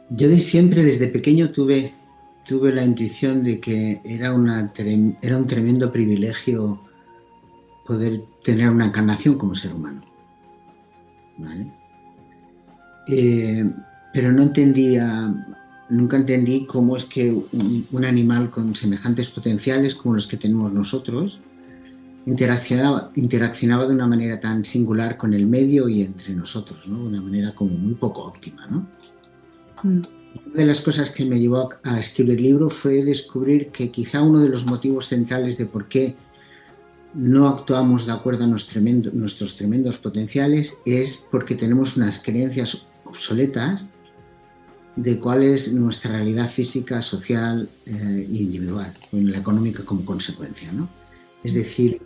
Yo de siempre, desde pequeño, tuve la intuición de que era un tremendo privilegio poder tener una encarnación como ser humano, ¿vale? Eh, pero nunca entendí cómo es que un animal con semejantes potenciales como los que tenemos nosotros interaccionaba de una manera tan singular con el medio y entre nosotros, ¿no? De una manera como muy poco óptima, ¿no? Mm, Una de las cosas que me llevó a escribir el libro fue descubrir que quizá uno de los motivos centrales de por qué no actuamos de acuerdo a nuestros tremendos potenciales es porque tenemos unas creencias obsoletas de cuál es nuestra realidad física, social e individual, y la económica como consecuencia, ¿no? Es decir,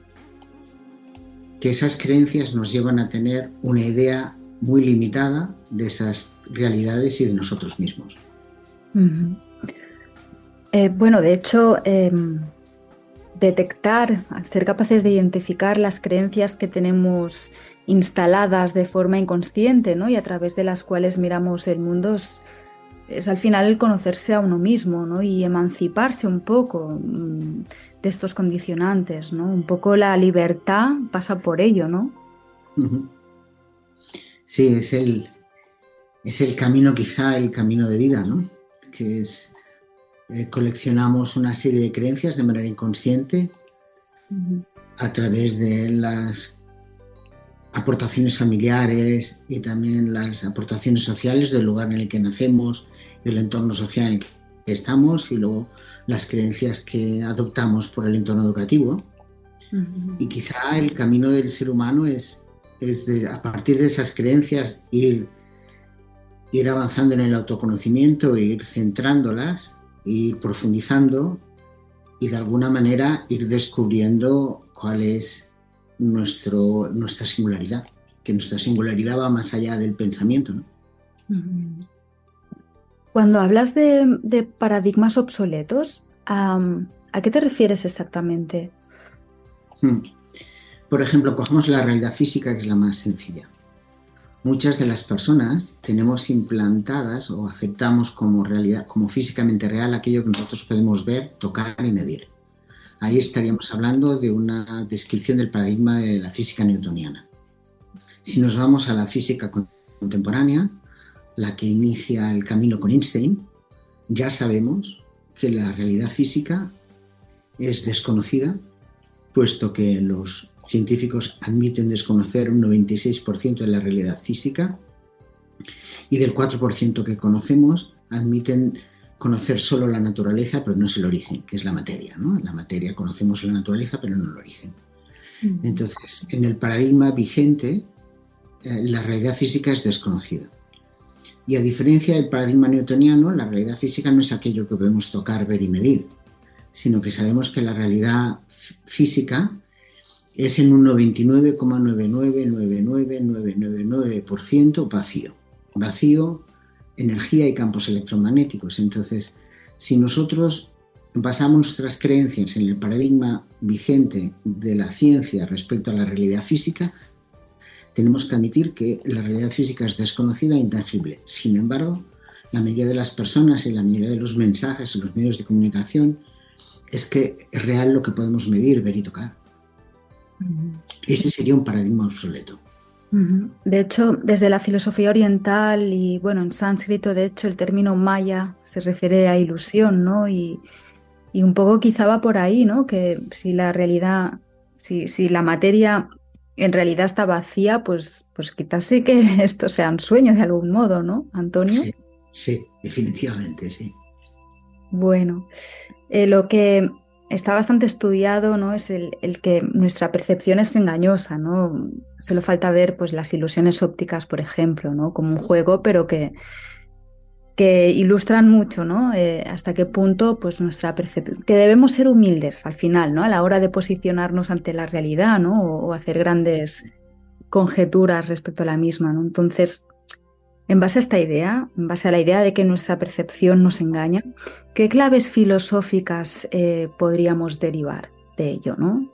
que esas creencias nos llevan a tener una idea muy limitada de esas realidades y de nosotros mismos. ujú. Bueno, de hecho, detectar, ser capaces de identificar las creencias que tenemos instaladas de forma inconsciente, ¿no? Y a través de las cuales miramos el mundo es al final el conocerse a uno mismo, ¿no? Y emanciparse un poco de estos condicionantes, ¿no? Un poco la libertad pasa por ello, ¿no? Uh -huh. Sí, es el camino, quizá el camino de vida, ¿no? Que es, coleccionamos una serie de creencias de manera inconsciente Ujú. a través de las aportaciones familiares y también las aportaciones sociales del lugar en el que nacemos, del entorno social en el que estamos y luego las creencias que adoptamos por el entorno educativo. Ujú. Y quizá el camino del ser humano a partir de esas creencias, ir avanzando en el autoconocimiento, ir centrándolas, ir profundizando y de alguna manera ir descubriendo cuál es nuestra singularidad, que nuestra singularidad va más allá del pensamiento, ¿no? Ujú. Cuando hablas de paradigmas obsoletos, ¿a qué te refieres exactamente? Hmm. Por ejemplo, cogemos la realidad física, que es la más sencilla. Muchas de las personas tenemos implantadas o aceptamos como realidad, como físicamente real, aquello que nosotros podemos ver, tocar y medir. Ahí estaríamos hablando de una descripción del paradigma de la física newtoniana. Si nos vamos a la física contemporánea, la que inicia el camino con Einstein, ya sabemos que la realidad física es desconocida, puesto que los científicos admiten desconocer un 96% de la realidad física y del 4% que conocemos admiten conocer solo la naturaleza, pero no es el origen, que es la materia, ¿no? La materia conocemos la naturaleza, pero no el origen. Ujú. Entonces, en el paradigma vigente, la realidad física es desconocida. Y a diferencia del paradigma newtoniano, la realidad física no es aquello que podemos tocar, ver y medir, sino que sabemos que la realidad física es en un 99,9999999% vacío. Vacío, energía y campos electromagnéticos. Entonces, si nosotros basamos nuestras creencias en el paradigma vigente de la ciencia respecto a la realidad física, tenemos que admitir que la realidad física es desconocida e intangible. Sin embargo, la mayoría de las personas y la mayoría de los mensajes en los medios de comunicación es que es real lo que podemos medir, ver y tocar. Ujú. Ese sería un paradigma obsoleto. Ujú. De hecho, desde la filosofía oriental y bueno, en sánscrito, de hecho, el término maya se refiere a ilusión, ¿no? Y un poco quizá va por ahí, ¿no? Que si la realidad, si la materia en realidad está vacía, pues quizás sí que esto sea un sueño de algún modo, ¿no, Antonio? Sí, sí, definitivamente, sí. Bueno. Lo que está bastante estudiado, ¿no? Es el que nuestra percepción es engañosa, ¿no? Solo falta ver pues, las ilusiones ópticas, por ejemplo, ¿no? Como un juego, pero que ilustran mucho, ¿no? Hasta qué punto pues, nuestra percepción, que debemos ser humildes al final, ¿no? A la hora de posicionarnos ante la realidad, ¿no? O hacer grandes conjeturas respecto a la misma, ¿no? Entonces, en base a esta idea, en base a la idea de que nuestra percepción nos engaña, ¿qué claves filosóficas podríamos derivar de ello, no?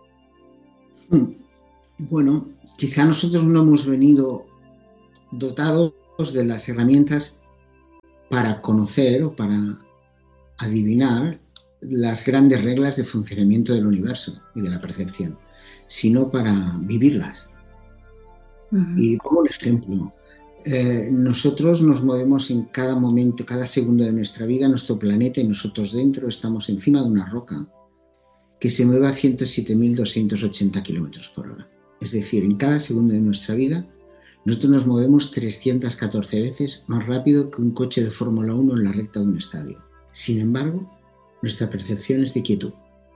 Bueno, quizá nosotros no hemos venido dotados de las herramientas para conocer o para adivinar las grandes reglas de funcionamiento del universo y de la percepción, sino para vivirlas. Y pongo un ejemplo. Nosotros nos movemos en cada momento, cada segundo de nuestra vida, nuestro planeta, y nosotros dentro estamos encima de una roca que se mueve a 107.280 kilómetros por hora. Es decir, en cada segundo de nuestra vida, nosotros nos movemos 314 veces más rápido que un coche de Fórmula 1 en la recta de un estadio. Sin embargo, nuestra percepción es de quietud.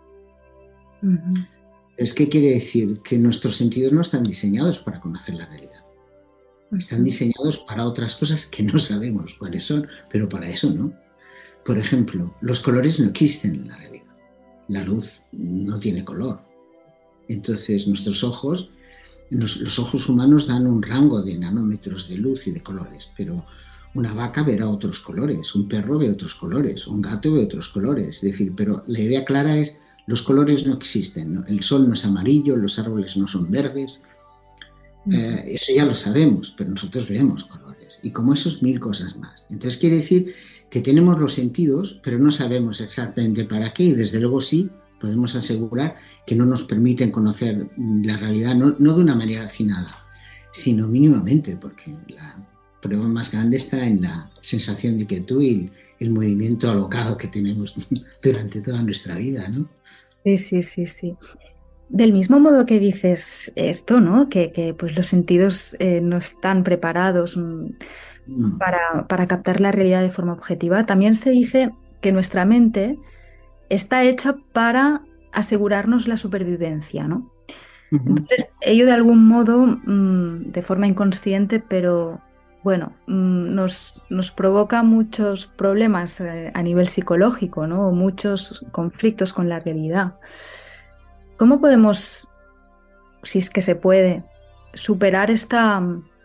¿Qué quiere decir? Que nuestros sentidos no están diseñados para conocer la realidad. Están diseñados para otras cosas que no sabemos cuáles son, pero para eso no. Por ejemplo, los colores no existen en la realidad. La luz no tiene color. Entonces, nuestros ojos, los ojos humanos dan un rango de nanómetros de luz y de colores, pero una vaca verá otros colores, un perro ve otros colores, un gato ve otros colores. Es decir, pero la idea clara es, los colores no existen, ¿no? El sol no es amarillo, los árboles no son verdes. Eso ya lo sabemos, pero nosotros vemos colores. Y como esos, 1000 cosas más. Entonces quiere decir que tenemos los sentidos, pero no sabemos exactamente para qué, y desde luego sí podemos asegurar que no nos permiten conocer la realidad, no de una manera afinada, sino mínimamente, porque la prueba más grande está en la sensación de quietud y el movimiento alocado que tenemos durante toda nuestra vida, ¿no? Sí. Del mismo modo que dices esto, ¿no? Que pues los sentidos no están preparados para captar la realidad de forma objetiva, también se dice que nuestra mente está hecha para asegurarnos la supervivencia, ¿no? Entonces, ello de algún modo, de forma inconsciente, pero bueno, nos provoca muchos problemas a nivel psicológico, ¿no? Muchos conflictos con la realidad. ¿Cómo podemos, si es que se puede, superar esta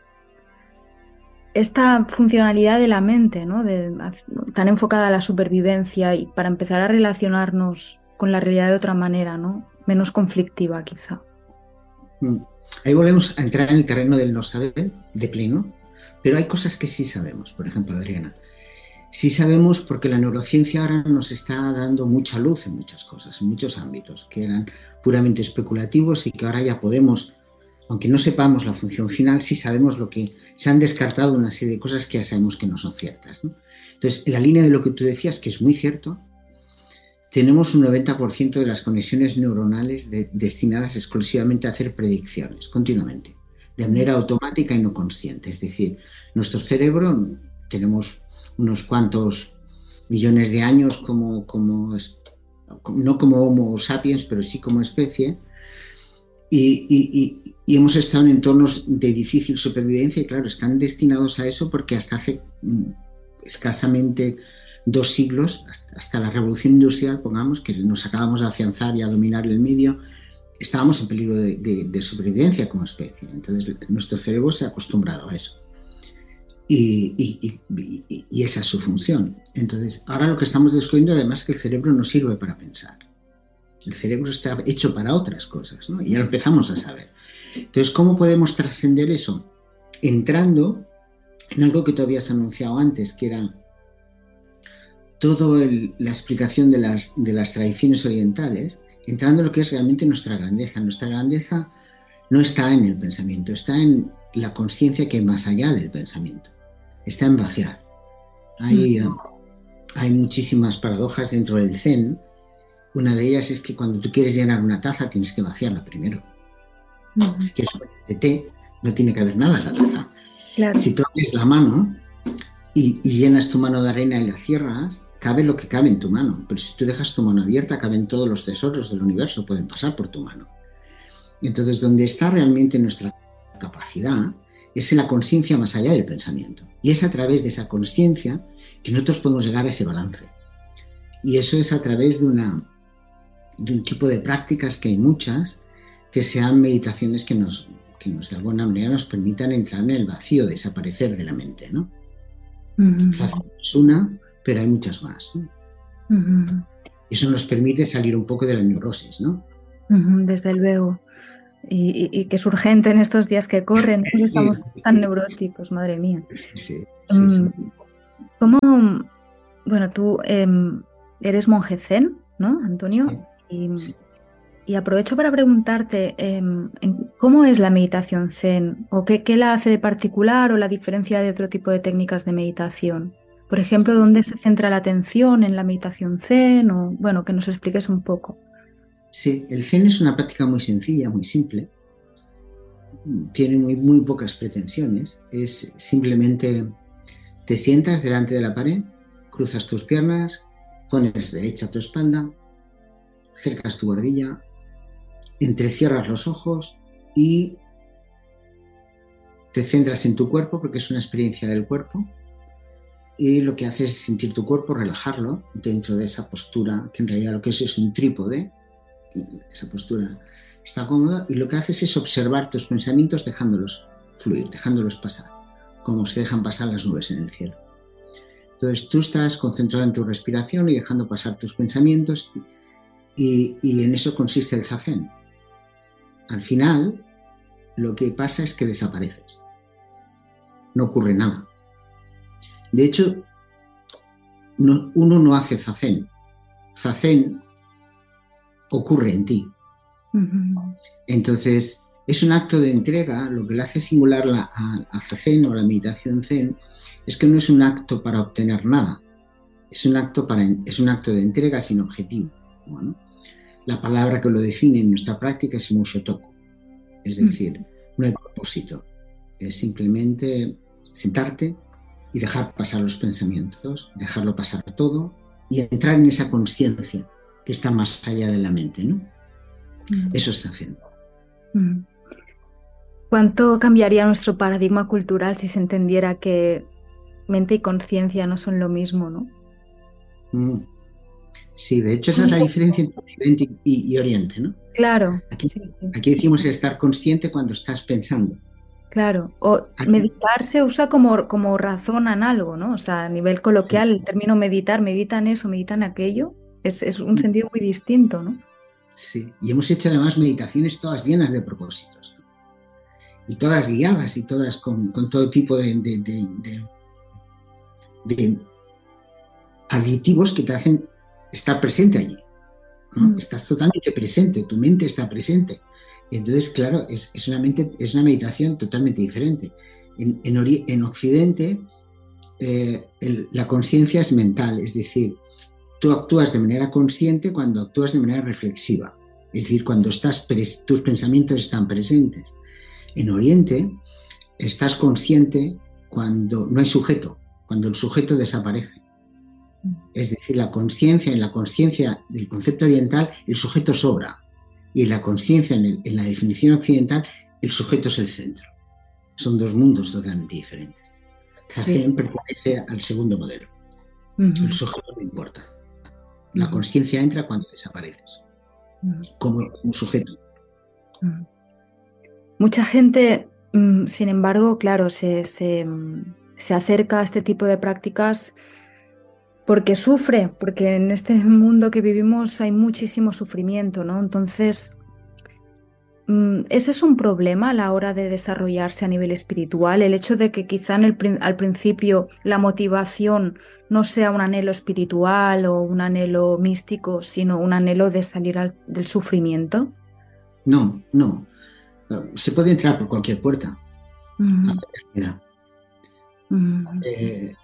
funcionalidad de la mente, ¿no? Tan enfocada a la supervivencia, y para empezar a relacionarnos con la realidad de otra manera, ¿no? Menos conflictiva, quizá? Ahí volvemos a entrar en el terreno del no saber de pleno, pero hay cosas que sí sabemos. Por ejemplo, Adriana, sí sabemos porque la neurociencia ahora nos está dando mucha luz en muchas cosas, en muchos ámbitos que eran puramente especulativos y que ahora ya podemos, aunque no sepamos la función final, sí sabemos lo que se han descartado, una serie de cosas que ya sabemos que no son ciertas, ¿no? Entonces, en la línea de lo que tú decías, que es muy cierto, tenemos un 90% de las conexiones neuronales destinadas exclusivamente a hacer predicciones continuamente, de manera automática y no consciente. Es decir, nuestro cerebro, tenemos unos cuantos millones de años no como Homo sapiens, pero sí como especie, y hemos estado en entornos de difícil supervivencia, y claro, están destinados a eso porque hasta hace escasamente 2 siglos, hasta la revolución industrial, pongamos, que nos acabamos de afianzar y a dominar el medio, estábamos en peligro de supervivencia como especie. Entonces nuestro cerebro se ha acostumbrado a eso. Y esa es su función. Entonces, ahora lo que estamos descubriendo además es que el cerebro no sirve para pensar. El cerebro está hecho para otras cosas, ¿no? Y ya lo empezamos a saber. Entonces, ¿cómo podemos trascender eso? Entrando en algo que tú habías anunciado antes, que era toda la explicación de las tradiciones orientales, entrando en lo que es realmente nuestra grandeza. Nuestra grandeza no está en el pensamiento, está en la conciencia que hay más allá del pensamiento. Está en vaciar. Hay muchísimas paradojas dentro del Zen. Una de ellas es que cuando tú quieres llenar una taza tienes que vaciarla primero. Si quieres ponerte té, no tiene que haber nada en la taza. Claro. Si tú abres la mano y llenas tu mano de arena y la cierras, cabe lo que cabe en tu mano. Pero si tú dejas tu mano abierta, caben todos los tesoros del universo, pueden pasar por tu mano. Entonces, donde está realmente nuestra capacidad es en la conciencia más allá del pensamiento. Y es a través de esa conciencia que nosotros podemos llegar a ese balance. Y eso es a través de un tipo de prácticas, que hay muchas, que sean meditaciones que nos de alguna manera nos permitan entrar en el vacío, desaparecer de la mente, ¿no? Fácil es una, pero hay muchas más, ¿no? Eso nos permite salir un poco de la neurosis, ¿no? Desde luego. Y que es urgente en estos días que corren, estamos tan neuróticos, madre mía. Sí. ¿Cómo, bueno, tú eres monje zen, ¿no, Sí, Antonio? Y, sí. y aprovecho para preguntarte, ¿cómo es la meditación zen? ¿O qué la hace de particular o la diferencia de otro tipo de técnicas de meditación? Por ejemplo, ¿dónde se centra la atención en la meditación zen? O, bueno, que nos expliques un poco. Sí, el Zen es una práctica muy sencilla, muy simple, tiene muy pocas pretensiones, es simplemente te sientas delante de la pared, cruzas tus piernas, pones derecha tu espalda, acercas tu barbilla, entrecierras los ojos y te centras en tu cuerpo porque es una experiencia del cuerpo y lo que haces es sentir tu cuerpo, relajarlo dentro de esa postura, que en realidad lo que es un trípode, y esa postura está cómoda y lo que haces es observar tus pensamientos dejándolos fluir, dejándolos pasar, como se dejan pasar las nubes en el cielo. Entonces tú estás concentrado en tu respiración y dejando pasar tus pensamientos y en eso consiste el zazen. Al final, lo que pasa es que desapareces. No ocurre nada. De hecho, uno no hace zazen. Zazen ocurre en ti. Ujú. Entonces, es un acto de entrega. Lo que le hace singular a zazen o la meditación zen es que no es un acto para obtener nada. Es un acto de entrega sin objetivo. Bueno, la palabra que lo define en nuestra práctica es mushotoku. Es decir, no hay propósito. Es simplemente sentarte y dejar pasar los pensamientos, dejarlo pasar todo y entrar en esa conciencia que está más allá de la mente, ¿no? Mm. Eso está haciendo. Mm. ¿Cuánto cambiaría nuestro paradigma cultural si se entendiera que mente y conciencia no son lo mismo, ¿no? Mm. Sí, de hecho esa es la diferencia entre Occidente y Oriente, ¿no? Claro, Aquí, sí, sí, aquí decimos estar consciente cuando estás pensando. claro. O meditar se usa como razonan algo, ¿no? O sea, a nivel Sí, coloquial, el término meditar, meditan eso, meditan aquello, es un sentido muy distinto, ¿no? sí. Y hemos hecho además meditaciones todas llenas de propósitos, ¿no? Y todas guiadas y todas con todo tipo de aditivos que te hacen estar presente allí, ¿no? Mm, Estás totalmente presente, tu mente está presente. Y entonces, claro, es una meditación totalmente diferente. En Occidente, la conciencia es mental, es decir, tú actúas de manera consciente cuando actúas de manera reflexiva, es decir, cuando tus pensamientos están presentes. En Oriente, estás consciente cuando no hay sujeto, cuando el sujeto desaparece. mm, Es decir, en la conciencia del concepto oriental, el sujeto sobra. Y en la conciencia, en la definición occidental, el sujeto es el centro. Son dos mundos totalmente diferentes. sí. Zazen pertenece al segundo modelo. El Ujú, sujeto no importa. La ujú, conciencia entra cuando desapareces, ujú, como un sujeto. ujú. Mucha gente, sin embargo, claro, se acerca a este tipo de prácticas porque sufre, porque en este mundo que vivimos hay muchísimo sufrimiento, ¿no? Entonces, ese es un problema a la hora de desarrollarse a nivel espiritual, el hecho de que quizá al principio la motivación no sea un anhelo espiritual o un anhelo místico, sino un anhelo de salir del sufrimiento. No, no. Se puede entrar por cualquier puerta a Ujú, la eternidad. ujú, Eh,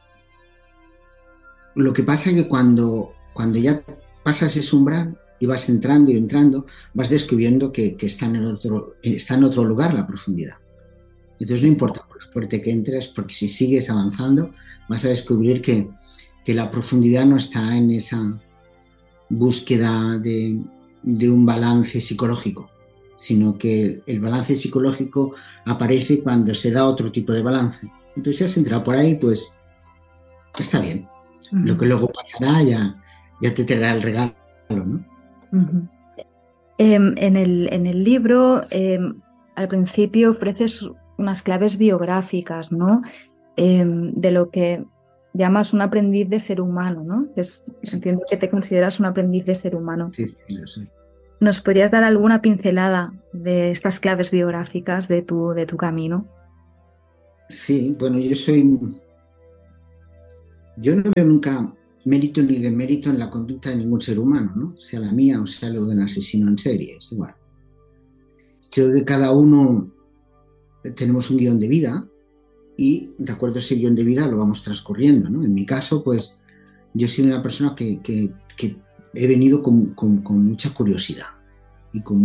Lo que pasa es que cuando ya pasas ese umbral y vas entrando y entrando, vas descubriendo que está en otro lugar la profundidad. Entonces no importa por la puerta que entres, porque si sigues avanzando, vas a descubrir que la profundidad no está en esa búsqueda de un balance psicológico, sino que el balance psicológico aparece cuando se da otro tipo de balance. Entonces si has entrado por ahí, pues está bien. Lo que ujú, luego pasará ya te traerá el regalo, ¿no? ujú. En el libro, al principio ofreces unas claves biográficas, ¿no? De lo que llamas un aprendiz de ser humano, ¿no? Sí, Entiendo que te consideras un aprendiz de ser humano. sí, sí, lo sé. ¿Nos podrías dar alguna pincelada de estas claves biográficas de tu camino? Sí, bueno, yo soy yo no veo nunca mérito ni demérito en la conducta de ningún ser humano, ¿no? Sea la mía o sea la de un asesino en serie, es igual. Creo que cada uno tenemos un guión de vida y de acuerdo a ese guión de vida lo vamos transcurriendo, ¿no? En mi caso, pues yo soy una persona que he venido con mucha curiosidad y con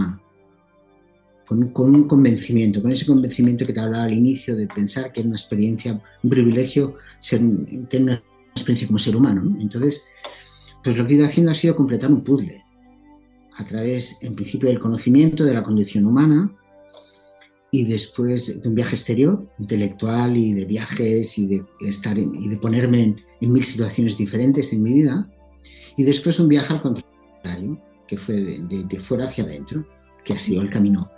un convencimiento, con ese convencimiento que te hablaba al inicio de pensar que es una experiencia, un privilegio tener una experiencia como ser humano, ¿no? Entonces, pues lo que he ido haciendo ha sido completar un puzzle a través, en principio, del conocimiento de la condición humana y después de un viaje exterior, intelectual y de viajes y de y de ponerme en mil situaciones diferentes en mi vida, y después un viaje al contrario, que fue de fuera hacia adentro, que ha sido el camino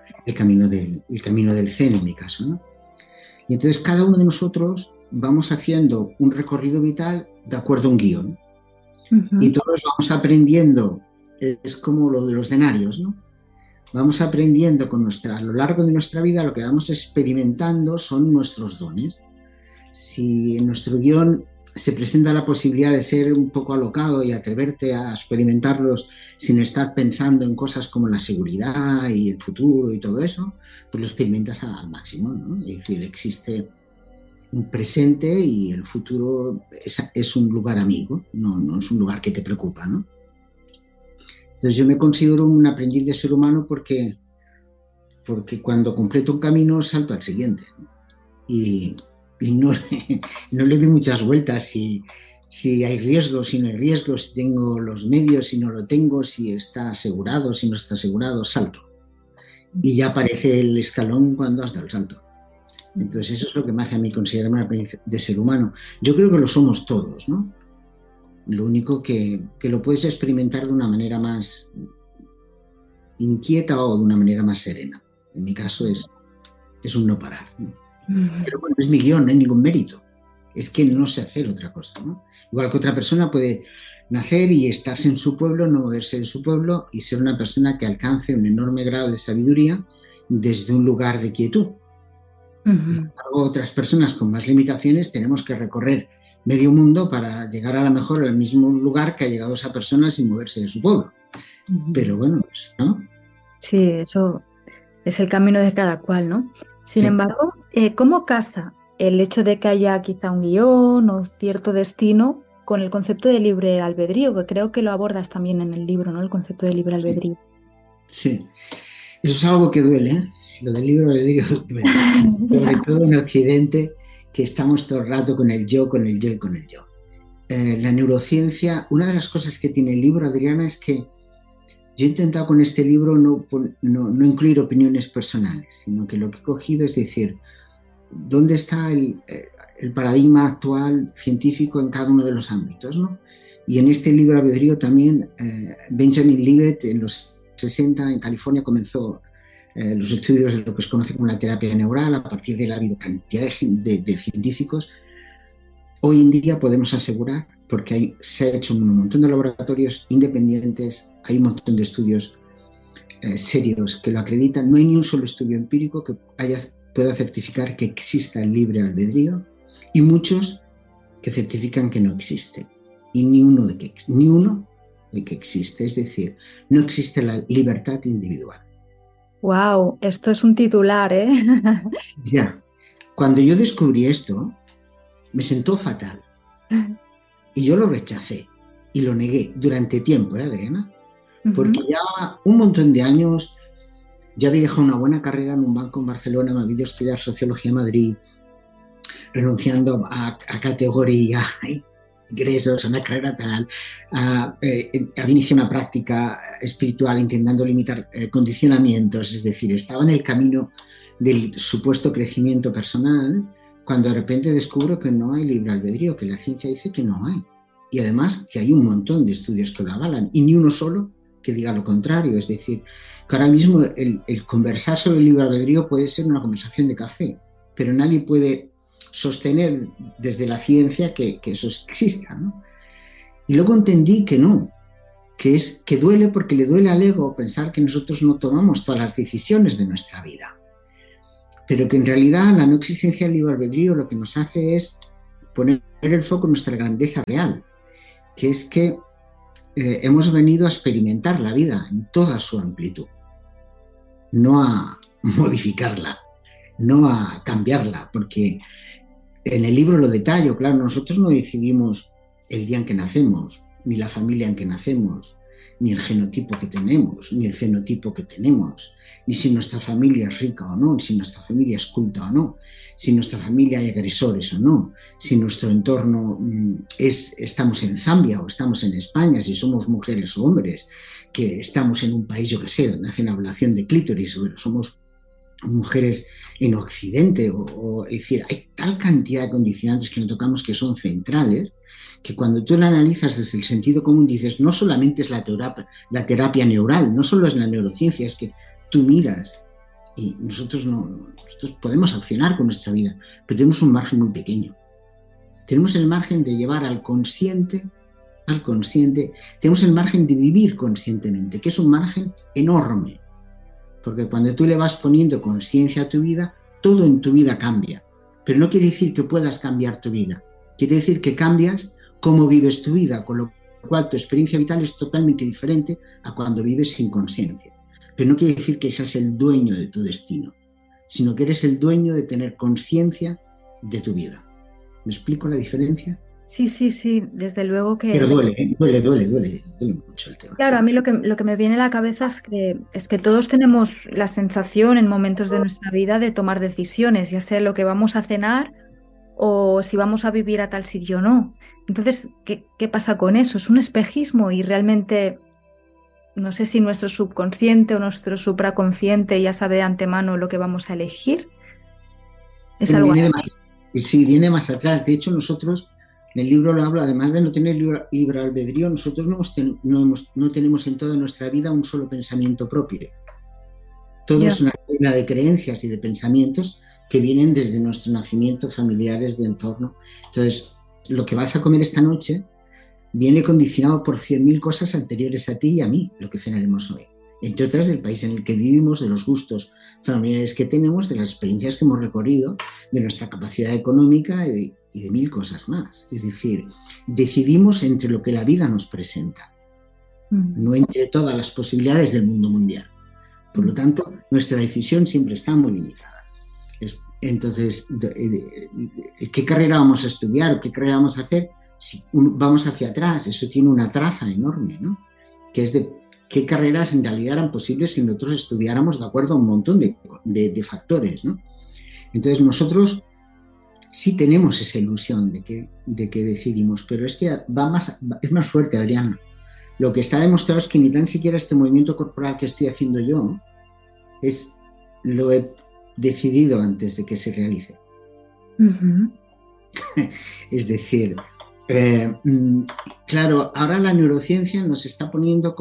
del Zen en mi caso, ¿no? Y entonces cada uno de nosotros vamos haciendo un recorrido vital de acuerdo a un guión. Y todos vamos aprendiendo, es como lo de los denarios, ¿no? Vamos aprendiendo a lo largo de nuestra vida, lo que vamos experimentando son nuestros dones. Si en nuestro guión se presenta la posibilidad de ser un poco alocado y atreverte a experimentarlos sin estar pensando en cosas como la seguridad y el futuro y todo eso, pues lo experimentas al máximo, ¿no? Es decir, existe un presente y el futuro es un lugar amigo, no es un lugar que te preocupa, ¿no? Entonces yo me considero un aprendiz de ser humano porque cuando completo un camino salto al siguiente, ¿no? Y no le doy muchas vueltas si hay riesgo, si no hay riesgo, si tengo los medios, si no lo tengo, si está asegurado, si no está asegurado, salto. Y ya aparece el escalón cuando has dado el salto. Entonces eso es lo que me hace a mí considerarme un aprendiz de ser humano. Yo creo que lo somos todos, ¿no? Lo único que lo puedes experimentar de una manera más inquieta o de una manera más serena. En mi caso es un no parar, ¿no? Pero bueno, no es mi guión, no hay ningún mérito. Es que no sé hacer otra cosa, ¿no? Igual que otra persona puede nacer y estarse en su pueblo, no moverse de su pueblo y ser una persona que alcance un enorme grado de sabiduría desde un lugar de quietud. Sin embargo, otras personas con más limitaciones tenemos que recorrer medio mundo para llegar a lo mejor al mismo lugar que ha llegado esa persona sin moverse de su pueblo. Pero bueno, ¿no? Sí, eso es el camino de cada cual, ¿no? Sin embargo, ¿cómo casa el hecho de que haya quizá un guión o cierto destino con el concepto de libre albedrío, que creo que lo abordas también en el libro, ¿no? El concepto de libre albedrío. Sí. Eso es algo que duele, ¿eh? Lo del libre albedrío duele. Sobre todo en Occidente, que estamos todo el rato con el yo, con el yo y con el yo. La neurociencia, una de las cosas que tiene el libro, Adriana, es que yo he intentado con este libro no incluir opiniones personales, sino que lo que he cogido es decir, ¿dónde está el paradigma actual científico en cada uno de los ámbitos, ¿no? Y en este libre albedrío también Benjamin Libet en los 60 en California comenzó los estudios de lo que se conoce como la terapia neural. A partir de él ha habido cantidad de científicos. Hoy en día podemos asegurar, porque se ha hecho un montón de laboratorios independientes, hay un montón de estudios serios que lo acreditan, no hay ni un solo estudio empírico que pueda certificar que exista el libre albedrío y muchos que certifican que no existe y ni uno de que existe, es decir, no existe la libertad individual. Wow, esto es un titular, ¿eh? Ya, cuando yo descubrí esto, me sentó fatal y yo lo rechacé y lo negué durante tiempo, Adriana, porque ya un montón de años ya había dejado una buena carrera en un banco en Barcelona, me había ido a estudiar Sociología en Madrid, renunciando a categoría, ingresos, a una carrera tal, había iniciado una práctica espiritual intentando limitar condicionamientos, es decir, estaba en el camino del supuesto crecimiento personal, cuando de repente descubro que no hay libre albedrío, que la ciencia dice que no hay. Y además que hay un montón de estudios que lo avalan, y ni uno solo que diga lo contrario. Es decir, que ahora mismo el conversar sobre el libre albedrío puede ser una conversación de café, pero nadie puede sostener desde la ciencia que eso exista, ¿no? Y luego entendí que no, que duele porque le duele al ego pensar que nosotros no tomamos todas las decisiones de nuestra vida, pero que en realidad la no existencia del libre albedrío lo que nos hace es poner el foco en nuestra grandeza real, que es que hemos venido a experimentar la vida en toda su amplitud, no a modificarla, no a cambiarla, porque en el libro lo detallo, claro, nosotros no decidimos el día en que nacemos, ni la familia en que nacemos, ni el genotipo que tenemos, ni el fenotipo que tenemos, ni si nuestra familia es rica o no, si nuestra familia es culta o no, si nuestra familia hay agresores o no, si nuestro entorno estamos en Zambia o estamos en España, si somos mujeres o hombres, que estamos en un país, yo que sé, donde hacen ablación de clítoris, o somos mujeres en Occidente, es decir, hay tal cantidad de condicionantes que no tocamos que son centrales, que cuando tú la analizas desde el sentido común dices, no solamente es la terapia neural, no solo es la neurociencia, es que tú miras y nosotros podemos accionar con nuestra vida, pero tenemos un margen muy pequeño. Tenemos el margen de llevar al consciente, tenemos el margen de vivir conscientemente, que es un margen enorme. Porque cuando tú le vas poniendo conciencia a tu vida, todo en tu vida cambia. Pero no quiere decir que puedas cambiar tu vida. Quiere decir que cambias cómo vives tu vida, con lo cual tu experiencia vital es totalmente diferente a cuando vives sin conciencia. Pero no quiere decir que seas el dueño de tu destino, sino que eres el dueño de tener conciencia de tu vida. ¿Me explico la diferencia? Sí, desde luego que... Pero duele mucho el tema. Claro, a mí lo que me viene a la cabeza es que todos tenemos la sensación en momentos de nuestra vida de tomar decisiones, ya sea lo que vamos a cenar o si vamos a vivir a tal sitio o no. Entonces, ¿qué pasa con eso? ¿Es un espejismo? Y realmente, no sé si nuestro subconsciente o nuestro supraconsciente ya sabe de antemano lo que vamos a elegir. ¿Es algo así? Sí, viene más atrás. De hecho, nosotros... En el libro lo hablo, además de no tener libre albedrío, nosotros no tenemos en toda nuestra vida un solo pensamiento propio. Todo es una cadena de creencias y de pensamientos que vienen desde nuestro nacimiento, familiares, de entorno. Entonces, lo que vas a comer esta noche viene condicionado por 100.000 cosas anteriores a ti y a mí, lo que cenaremos hoy. Entre otras, del país en el que vivimos, de los gustos familiares que tenemos, de las experiencias que hemos recorrido, de nuestra capacidad económica y de 1.000 cosas más. Es decir, decidimos entre lo que la vida nos presenta, no entre todas las posibilidades del mundo mundial. Por lo tanto, nuestra decisión siempre está muy limitada. Entonces, ¿qué carrera vamos a estudiar o qué carrera vamos a hacer? Si vamos hacia atrás, eso tiene una traza enorme, ¿no? Que es de qué carreras en realidad eran posibles si nosotros estudiáramos de acuerdo a un montón de factores, ¿no? Entonces, nosotros sí tenemos esa ilusión de que decidimos, pero es que es más fuerte, Adriana. Lo que está demostrado es que ni tan siquiera este movimiento corporal que estoy haciendo yo lo he decidido antes de que se realice. Uh-huh. Es decir, claro, ahora la neurociencia nos está poniendo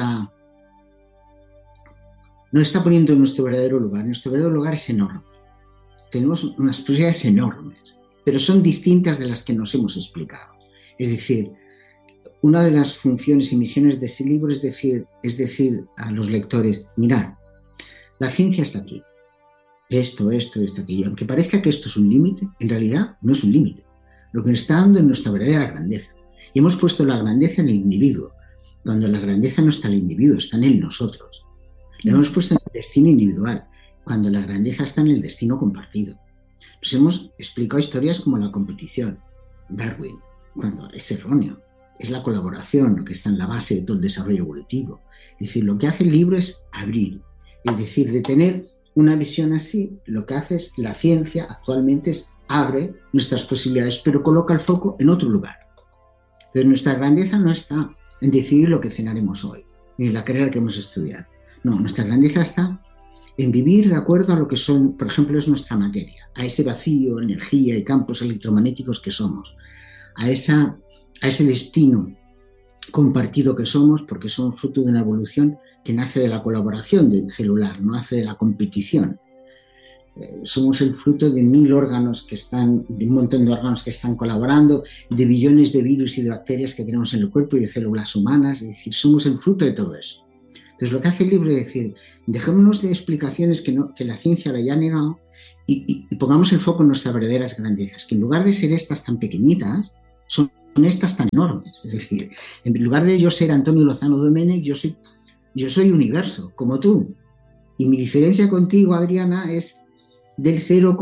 en nuestro verdadero lugar. Nuestro verdadero lugar es enorme. Tenemos unas posibilidades enormes, pero son distintas de las que nos hemos explicado. Es decir, una de las funciones y misiones de ese libro es decir a los lectores, mirad, la ciencia está aquí, esto, aquí. Aunque parezca que esto es un límite, en realidad no es un límite. Lo que nos está dando es nuestra verdadera grandeza. Y hemos puesto la grandeza en el individuo, cuando la grandeza no está en el individuo, está en él, nosotros. La hemos puesto en el destino individual, cuando la grandeza está en el destino compartido. Nos hemos explicado historias como la competición, Darwin, cuando es erróneo. Es la colaboración lo que está en la base de todo el desarrollo evolutivo. Es decir, lo que hace el libro es abrir. Es decir, de tener una visión así, lo que hace es la ciencia actualmente abre nuestras posibilidades, pero coloca el foco en otro lugar. Entonces, nuestra grandeza no está en decidir lo que cenaremos hoy, ni en la carrera que hemos estudiado. No, nuestra grandeza está en vivir de acuerdo a lo que son, por ejemplo, es nuestra materia, a ese vacío, energía y campos electromagnéticos que somos, a ese destino compartido que somos, porque somos fruto de una evolución que nace de la colaboración celular, no nace de la competición. Somos el fruto de 1.000 órganos de un montón de órganos que están colaborando, de billones de virus y de bacterias que tenemos en el cuerpo y de células humanas, es decir, somos el fruto de todo eso. Entonces, lo que hace el libro es decir, dejémonos de explicaciones que la ciencia la haya negado y pongamos el foco en nuestras verdaderas grandezas, que en lugar de ser estas tan pequeñitas, son estas tan enormes. Es decir, en lugar de yo ser Antonio Lozano Domenech, yo soy universo, como tú. Y mi diferencia contigo, Adriana, es del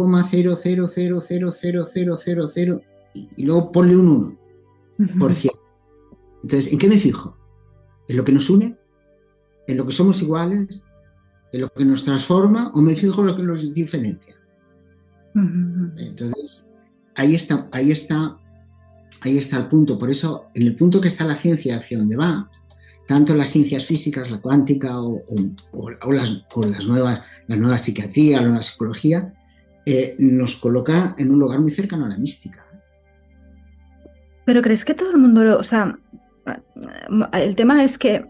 0,0000000 y luego ponle un 1%. Entonces, ¿en qué me fijo? ¿En lo que nos une? ¿En lo que somos iguales? ¿En lo que nos transforma? ¿O me fijo en lo que nos diferencia? Entonces, ahí está el punto. Por eso, en el punto que está la ciencia hacia donde va, tanto las ciencias físicas, la cuántica o la nueva psiquiatría, la nueva psicología, nos coloca en un lugar muy cercano a la mística. Pero ¿crees que todo el mundo o sea, el tema es que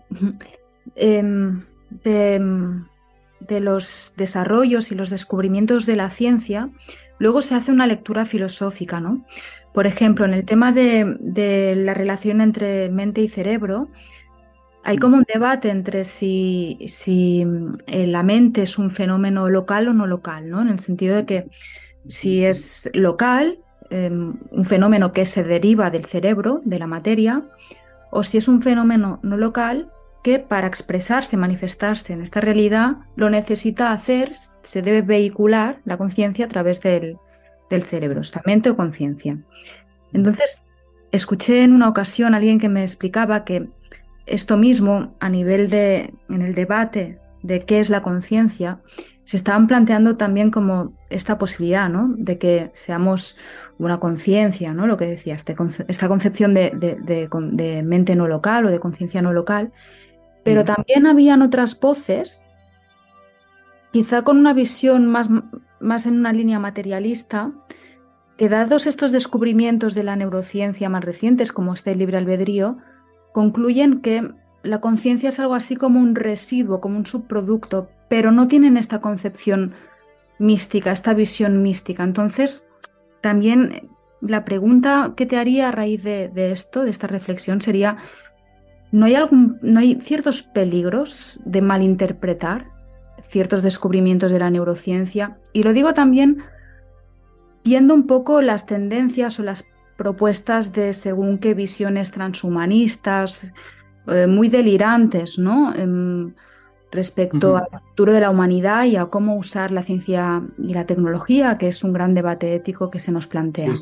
de los desarrollos y los descubrimientos de la ciencia, luego se hace una lectura filosófica, ¿no? Por ejemplo, en el tema de la relación entre mente y cerebro, hay como un debate entre si la mente es un fenómeno local o no local, ¿no? En el sentido de que si es local, un fenómeno que se deriva del cerebro, de la materia, o si es un fenómeno no local que para expresarse, manifestarse en esta realidad, lo necesita hacer, se debe vehicular la conciencia a través del cerebro, esta mente o conciencia. Entonces, escuché en una ocasión a alguien que me explicaba que esto mismo, en el debate de qué es la conciencia, se estaban planteando también como esta posibilidad, ¿no? De que seamos una conciencia, ¿no? Lo que decía, esta concepción de mente no local o de conciencia no local, pero también habían otras voces, quizá con una visión más en una línea materialista, que dados estos descubrimientos de la neurociencia más recientes, como este libre albedrío, concluyen que la conciencia es algo así como un residuo, como un subproducto, pero no tienen esta concepción mística, esta visión mística. Entonces, también la pregunta que te haría a raíz de esto, de esta reflexión, sería, ¿no hay ciertos peligros de malinterpretar ciertos descubrimientos de la neurociencia? Y lo digo también viendo un poco las tendencias o las propuestas de según qué visiones transhumanistas, muy delirantes, ¿no? Respecto al futuro de la humanidad y a cómo usar la ciencia y la tecnología, que es un gran debate ético que se nos plantea.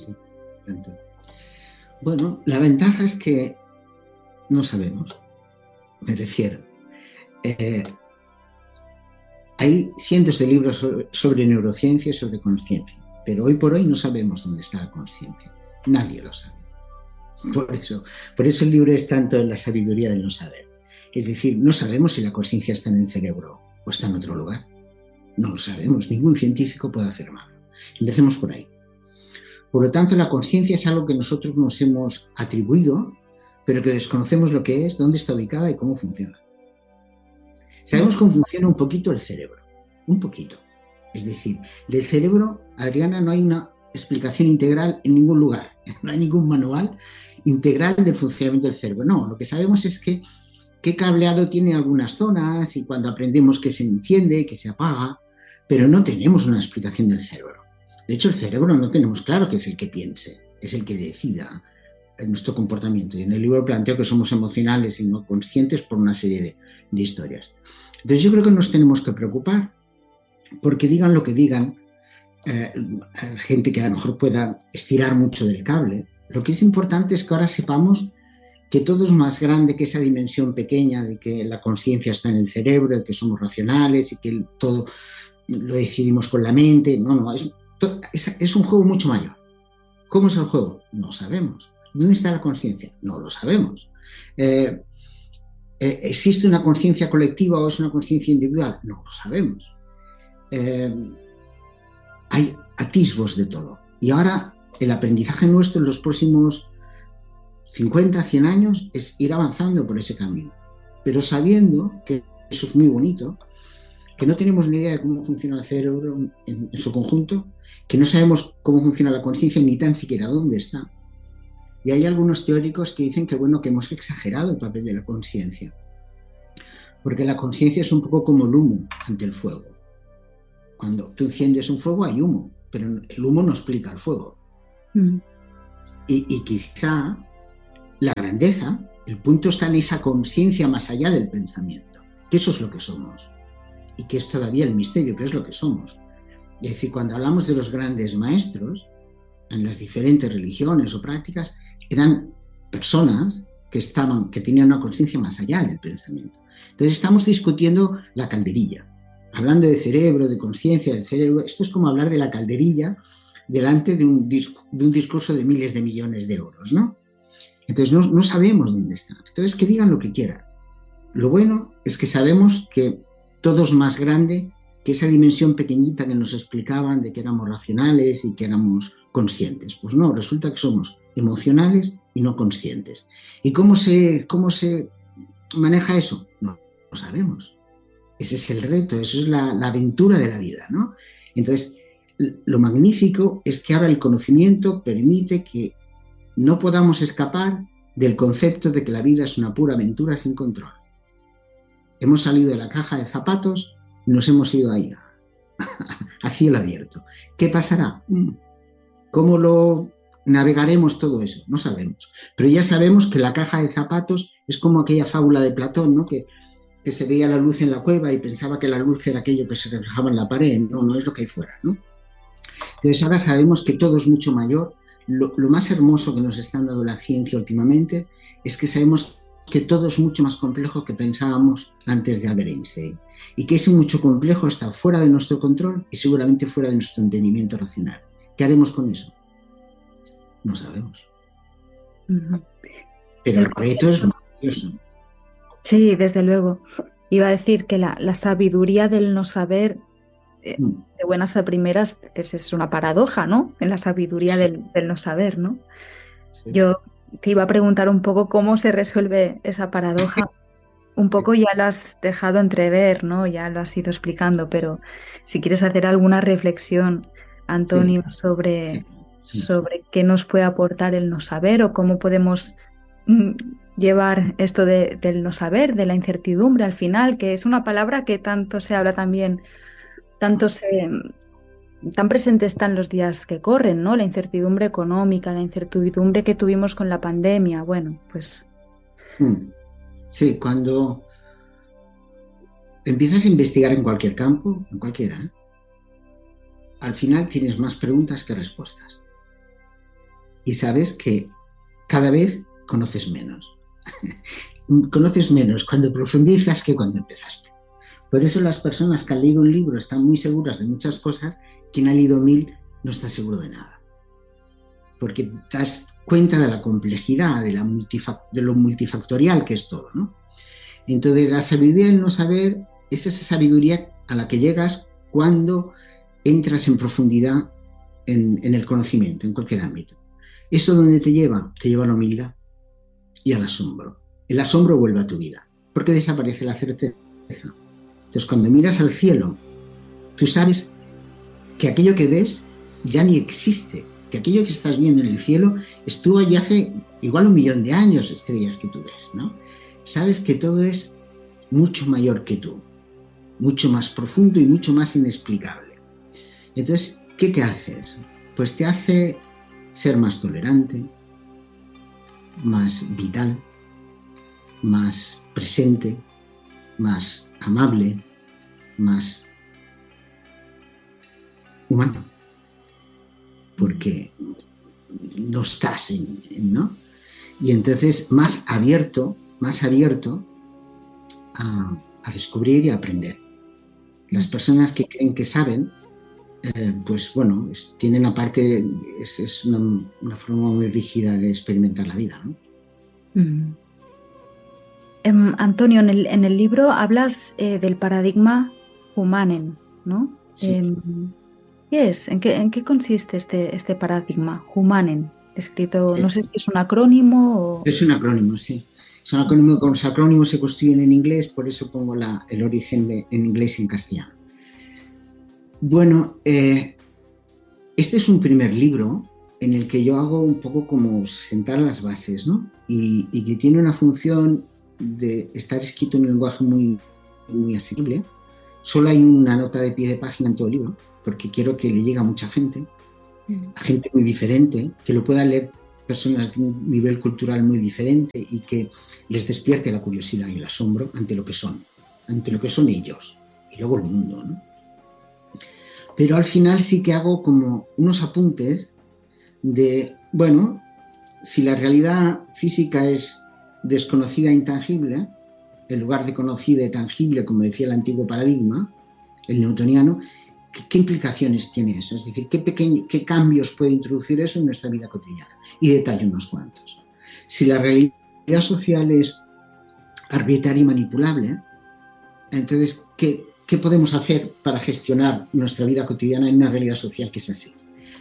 Bueno, la ventaja es que no sabemos, me refiero. Hay cientos de libros sobre neurociencia y sobre conciencia, pero hoy por hoy no sabemos dónde está la conciencia. Nadie lo sabe. Por eso el libro es tanto en la sabiduría del no saber. Es decir, no sabemos si la conciencia está en el cerebro o está en otro lugar. No lo sabemos, ningún científico puede afirmarlo. Empecemos por ahí. Por lo tanto, la conciencia es algo que nosotros nos hemos atribuido, pero que desconocemos lo que es, dónde está ubicada y cómo funciona. Sabemos cómo funciona un poquito el cerebro, un poquito. Es decir, del cerebro, Adriana, no hay una explicación integral en ningún lugar. No hay ningún manual integral del funcionamiento del cerebro. No, lo que sabemos es qué cableado tiene algunas zonas y cuando aprendemos que se enciende, que se apaga, pero no tenemos una explicación del cerebro. De hecho, el cerebro no tenemos claro que es el que piense, es el que decida nuestro comportamiento. Y en el libro planteo que somos emocionales y no conscientes por una serie de historias. Entonces yo creo que nos tenemos que preocupar porque digan lo que digan, gente que a lo mejor pueda estirar mucho del cable. Lo que es importante es que ahora sepamos que todo es más grande que esa dimensión pequeña de que la conciencia está en el cerebro, de que somos racionales y que todo lo decidimos con la mente. No, es un juego mucho mayor. ¿Cómo es el juego? No sabemos. ¿Dónde está la conciencia? No lo sabemos. ¿Existe una conciencia colectiva o es una conciencia individual? No lo sabemos. Hay atisbos de todo. Y ahora el aprendizaje nuestro en los próximos 50, 100 años es ir avanzando por ese camino. Pero sabiendo que eso es muy bonito, que no tenemos ni idea de cómo funciona el cerebro en su conjunto, que no sabemos cómo funciona la conciencia ni tan siquiera dónde está. Y hay algunos teóricos que dicen que, bueno, que hemos exagerado el papel de la conciencia. Porque la conciencia es un poco como el humo ante el fuego. Cuando tú enciendes un fuego hay humo, pero el humo no explica el fuego. Y quizá la grandeza, el punto está en esa conciencia más allá del pensamiento, que eso es lo que somos. Y que es todavía el misterio, que es lo que somos. Es decir, cuando hablamos de los grandes maestros, en las diferentes religiones o prácticas, eran personas que tenían una conciencia más allá del pensamiento. Entonces estamos discutiendo la calderilla. Hablando de cerebro, de conciencia del cerebro, esto es como hablar de la calderilla delante de un discurso de miles de millones de euros, ¿no? Entonces no sabemos dónde está. Entonces que digan lo que quieran. Lo bueno es que sabemos que todo es más grande que esa dimensión pequeñita que nos explicaban de que éramos racionales y que éramos conscientes. Pues no, resulta que somos emocionales y no conscientes. ¿Y cómo se maneja eso? No sabemos. Ese es el reto, eso es la aventura de la vida, ¿no? Entonces, lo magnífico es que ahora el conocimiento permite que no podamos escapar del concepto de que la vida es una pura aventura sin control. Hemos salido de la caja de zapatos y nos hemos ido ahí, a cielo abierto. ¿Qué pasará? ¿Cómo lo navegaremos todo eso? No sabemos. Pero ya sabemos que la caja de zapatos es como aquella fábula de Platón, ¿no? Que se veía la luz en la cueva y pensaba que la luz era aquello que se reflejaba en la pared. No es lo que hay fuera, ¿no? Entonces ahora sabemos que todo es mucho mayor. Lo más hermoso que nos está dando la ciencia últimamente es que sabemos que todo es mucho más complejo que pensábamos antes de Albert Einstein, y que ese mucho complejo está fuera de nuestro control y seguramente fuera de nuestro entendimiento racional. ¿Qué haremos con eso? No sabemos. Pero el reto es maravilloso. Sí, desde luego. Iba a decir que la sabiduría del no saber, de buenas a primeras, es una paradoja, ¿no? En la sabiduría del no saber, ¿no? Sí. Yo te iba a preguntar un poco cómo se resuelve esa paradoja. Un poco ya lo has dejado entrever, ¿no? Ya lo has ido explicando, pero si quieres hacer alguna reflexión, Antonio, sobre qué nos puede aportar el no saber o cómo podemos llevar esto del no saber, de la incertidumbre al final, que es una palabra que tanto se habla también, tan presente está en los días que corren, ¿no? La incertidumbre económica, la incertidumbre que tuvimos con la pandemia, bueno, pues... Sí, cuando empiezas a investigar en cualquier campo, en cualquiera, al final tienes más preguntas que respuestas. Y sabes que cada vez conoces menos. Conoces menos cuando profundizas que cuando empezaste. Por eso las personas que han leído un libro están muy seguras de muchas cosas, quien ha leído 1000 no está seguro de nada. Porque te das cuenta de la complejidad, de lo multifactorial que es todo, ¿no? Entonces la sabiduría del no saber es esa sabiduría a la que llegas cuando entras en profundidad en el conocimiento, en cualquier ámbito. ¿Eso dónde te lleva? Te lleva a la humildad y al asombro. El asombro vuelve a tu vida, porque desaparece la certeza. Entonces cuando miras al cielo, tú sabes que aquello que ves ya ni existe, que aquello que estás viendo en el cielo estuvo allí hace igual 1.000.000 de años, estrellas que tú ves, ¿no? Sabes que todo es mucho mayor que tú, mucho más profundo y mucho más inexplicable. Entonces, ¿qué te hace? Pues te hace ser más tolerante, más vital, más presente, más amable, más humano. Porque no estás ¿no? Y entonces más abierto a descubrir y a aprender. Las personas que creen que saben, pues bueno, tienen aparte, es una forma muy rígida de experimentar la vida, ¿no? Antonio, en el libro hablas del paradigma Humanen, ¿no? Sí. ¿Qué es? ¿En qué consiste este paradigma Humanen? Escrito, no sé si es un acrónimo o... Es un acrónimo, sí. Es un acrónimo, con los acrónimos se construyen en inglés, por eso pongo el origen en inglés y en castellano. Bueno, este es un primer libro en el que yo hago un poco como sentar las bases, ¿no? Y que tiene una función de estar escrito en un lenguaje muy muy asequible. Solo hay una nota de pie de página en todo el libro, porque quiero que le llegue a mucha gente, a gente muy diferente, que lo puedan leer personas de un nivel cultural muy diferente y que les despierte la curiosidad y el asombro ante lo que son ellos y luego el mundo, ¿no? Pero al final sí que hago como unos apuntes de, bueno, si la realidad física es desconocida e intangible, en lugar de conocida y tangible, como decía el antiguo paradigma, el newtoniano, ¿qué implicaciones tiene eso? Es decir, ¿qué cambios puede introducir eso en nuestra vida cotidiana? Y detallo unos cuantos. Si la realidad social es arbitraria y manipulable, entonces, ¿qué podemos hacer para gestionar nuestra vida cotidiana en una realidad social que es así?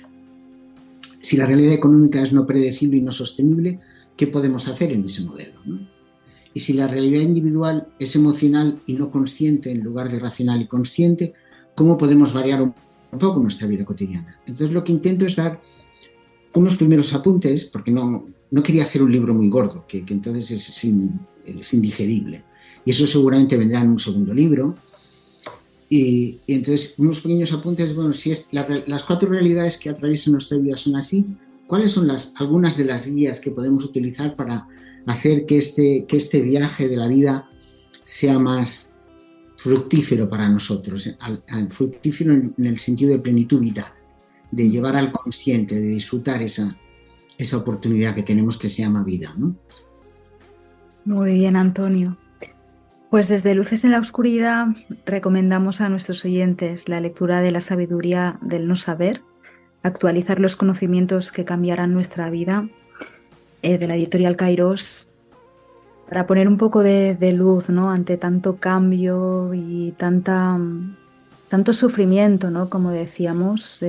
Si la realidad económica es no predecible y no sostenible, ¿qué podemos hacer en ese modelo, ¿no? Y si la realidad individual es emocional y no consciente en lugar de racional y consciente, ¿cómo podemos variar un poco nuestra vida cotidiana? Entonces lo que intento es dar unos primeros apuntes, porque no quería hacer un libro muy gordo, que entonces es indigerible. Y eso seguramente vendrá en un segundo libro. Y entonces unos pequeños apuntes, bueno, si las 4 realidades que atraviesan nuestra vida son así, ¿cuáles son algunas de las guías que podemos utilizar para hacer que este viaje de la vida sea más fructífero para nosotros? Fructífero en el sentido de plenitud vital, de llevar al consciente, de disfrutar esa oportunidad que tenemos que se llama vida, ¿no? Muy bien, Antonio. Pues desde Luces en la Oscuridad recomendamos a nuestros oyentes la lectura de La sabiduría del no saber, actualizar los conocimientos que cambiarán nuestra vida, de la editorial Kairos, para poner un poco de luz, ¿no?, ante tanto cambio y tanto sufrimiento, ¿no?, como decíamos,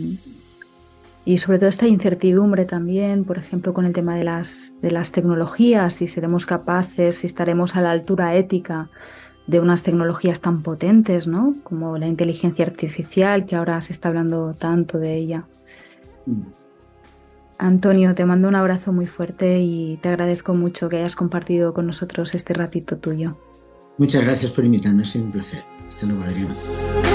y sobre todo esta incertidumbre también, por ejemplo, con el tema de las tecnologías, si seremos capaces, si estaremos a la altura ética de unas tecnologías tan potentes, ¿no?, como la inteligencia artificial, que ahora se está hablando tanto de ella. Antonio, te mando un abrazo muy fuerte y te agradezco mucho que hayas compartido con nosotros este ratito tuyo. Muchas gracias por invitarme, ha sido un placer. Hasta luego, Adriana.